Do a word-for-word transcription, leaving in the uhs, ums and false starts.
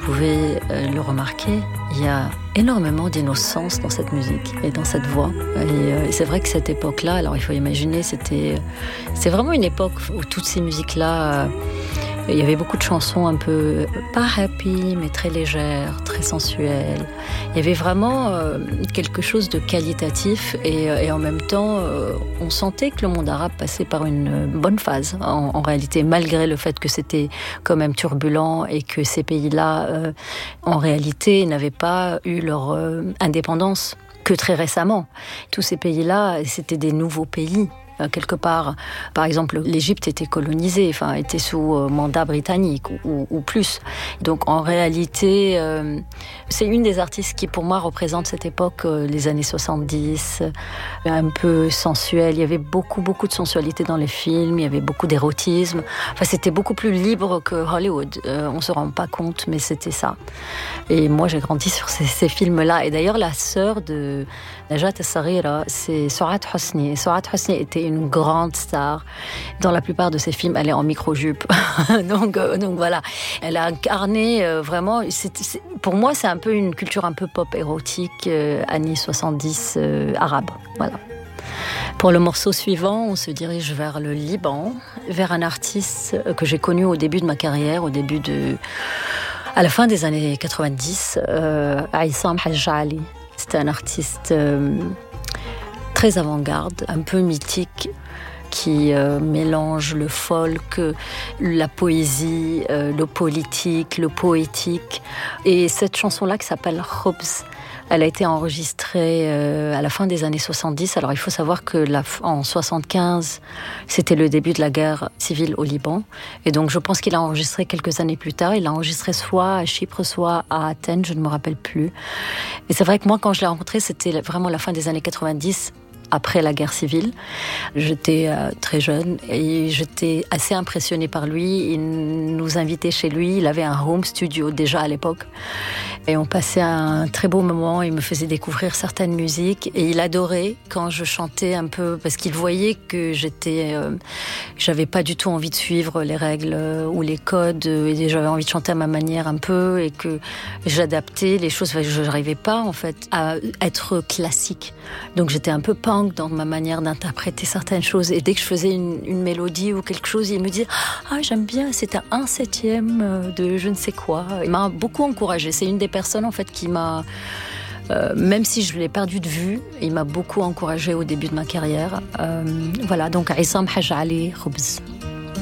pouvez euh, le remarquer, il y a énormément d'innocence dans cette musique et dans cette voix. Et, euh, et c'est vrai que cette époque-là, alors il faut imaginer, c'était, c'est vraiment une époque où toutes ces musiques-là, euh, il y avait beaucoup de chansons un peu, pas happy, mais très légères, très sensuelles. Il y avait vraiment euh, quelque chose de qualitatif et, et en même temps, euh, on sentait que le monde arabe passait par une bonne phase. En, en réalité, malgré le fait que c'était quand même turbulent et que ces pays-là, euh, en réalité, n'avaient pas eu leur euh, indépendance que très récemment. Tous ces pays-là, c'était des nouveaux pays. Quelque part, par exemple, l'Égypte était colonisée, enfin, était sous euh, mandat britannique ou, ou, ou plus. Donc, en réalité, euh, c'est une des artistes qui, pour moi, représente cette époque, euh, les années soixante-dix, euh, un peu sensuelle. Il y avait beaucoup, beaucoup de sensualité dans les films, il y avait beaucoup d'érotisme. Enfin, c'était beaucoup plus libre que Hollywood. Euh, on se rend pas compte, mais c'était ça. Et moi, j'ai grandi sur ces, ces films-là. Et d'ailleurs, la sœur de Najat As-Saghira, c'est Souad Hosni. Et Souad Hosni était une grande star. Dans la plupart de ses films, elle est en micro-jupe. donc, euh, donc voilà, elle a incarné euh, vraiment... C'est, c'est, pour moi, c'est un peu une culture un peu pop érotique, euh, années soixante-dix euh, arabe. Voilà. Pour le morceau suivant, on se dirige vers le Liban, vers un artiste que j'ai connu au début de ma carrière, au début de... à la fin des années quatre-vingt-dix, euh, Aïssam Hajjali. C'était un artiste euh, très avant-garde, un peu mythique, qui euh, mélange le folk, la poésie, euh, le politique, le poétique. Et cette chanson-là qui s'appelle Khobz, elle a été enregistrée euh, à la fin des années soixante-dix. Alors il faut savoir que la, en soixante-quinze, c'était le début de la guerre civile au Liban. Et donc je pense qu'il a enregistré quelques années plus tard. Il l'a enregistré soit à Chypre, soit à Athènes, je ne me rappelle plus. Et c'est vrai que moi, quand je l'ai rencontré, c'était vraiment la fin des années quatre-vingt-dix. Après la guerre civile. J'étais euh, très jeune et j'étais assez impressionnée par lui. Il nous invitait chez lui. Il avait un home studio déjà à l'époque. Et on passait un très beau moment. Il me faisait découvrir certaines musiques et il adorait quand je chantais un peu parce qu'il voyait que j'étais, euh, j'avais pas du tout envie de suivre les règles euh, ou les codes et j'avais envie de chanter à ma manière un peu et que j'adaptais les choses. Je n'arrivais pas en fait à être classique. Donc j'étais un peu punk dans ma manière d'interpréter certaines choses. Et dès que je faisais une, une mélodie ou quelque chose, il me disait « Ah, j'aime bien, c'était un septième de je ne sais quoi ». Il m'a beaucoup encouragée. C'est une des personnes, en fait, qui m'a... Euh, même si je l'ai perdu de vue, il m'a beaucoup encouragée au début de ma carrière. Euh, voilà, donc Aïssam Hajjali Khobz.